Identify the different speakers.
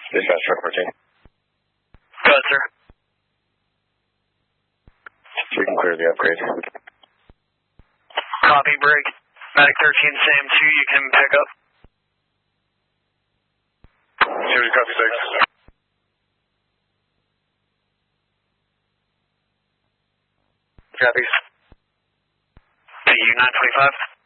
Speaker 1: Dispatch truck 14.
Speaker 2: Go ahead, sir.
Speaker 1: We can clear the upgrade.
Speaker 2: Copy, break. Medic 13, Sam 2, you can pick up.
Speaker 1: Series copy 6. Copy.
Speaker 2: PU 925.